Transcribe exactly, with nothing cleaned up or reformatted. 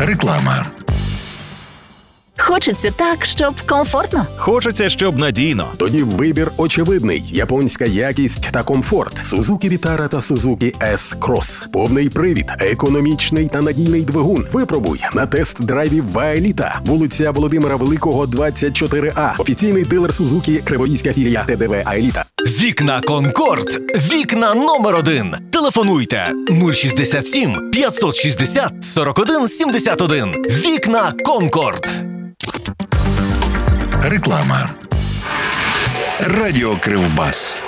Реклама. Хочеться так, щоб комфортно. Хочеться, щоб надійно. Тоді вибір очевидний. Японська якість та комфорт. Suzuki Vitara та Suzuki S-Cross. Повний привід, економічний та надійний двигун. Випробуй на тест-драйві в Аеліта. Вулиця Володимира Великого, двадцять чотири А. Офіційний дилер Suzuki, Криворізька філія Т Д В Аеліта. Вікна Конкорд. Вікна номер один. Телефонуйте нуль шістдесят сім п'ятсот шістдесят сорок один сімдесят один. Вікна Конкорд. Реклама. Радіо Кривбас.